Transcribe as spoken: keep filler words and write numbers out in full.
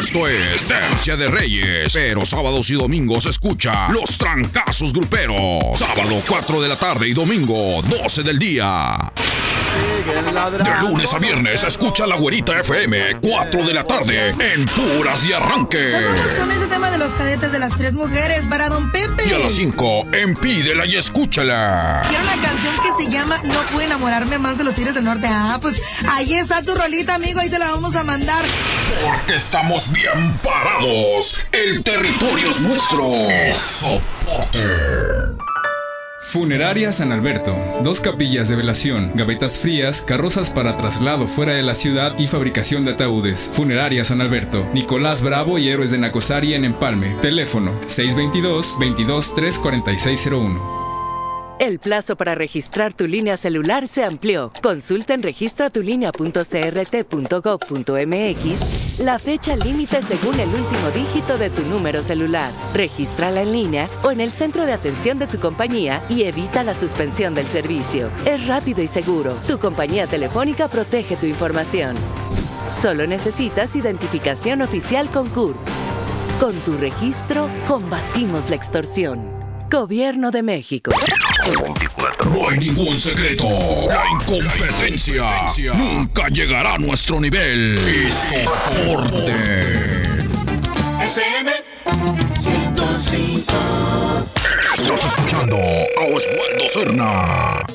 Esto es Tercia de Reyes, pero sábados y domingos escucha Los Trancazos Gruperos. Sábado cuatro de la tarde y domingo doce del día. De lunes a viernes escucha La Güerita F M, cuatro de la tarde, en Puras y Arranque. Vamos con ese tema de los cadetes de las tres mujeres para Don Pepe. Y a las cinco, en Pídela y Escúchala. Quiero una canción que se llama No puedo enamorarme más de los Tigres del Norte. Ah, pues ahí está tu rolita, amigo, ahí te la vamos a mandar. Porque estamos bien parados. El territorio es nuestro. Soporte. Funeraria San Alberto. Dos capillas de velación, gavetas frías, carrozas para traslado fuera de la ciudad y fabricación de ataúdes. Funeraria San Alberto. Nicolás Bravo y Héroes de Nacosari en Empalme. Teléfono seis dos dos, veintidós, tres cuarenta y seis cero uno. El plazo para registrar tu línea celular se amplió. Consulta en registratulínea punto c r t punto gov punto m x la fecha límite según el último dígito de tu número celular. Regístrala en línea o en el centro de atención de tu compañía y evita la suspensión del servicio. Es rápido y seguro. Tu compañía telefónica protege tu información. Solo necesitas identificación oficial con C U R P. Con tu registro, combatimos la extorsión. Gobierno de México. No hay ningún secreto. La incompetencia nunca llegará a nuestro nivel. Y soporte. F M ciento cinco. Estás escuchando a Osvaldo Serna.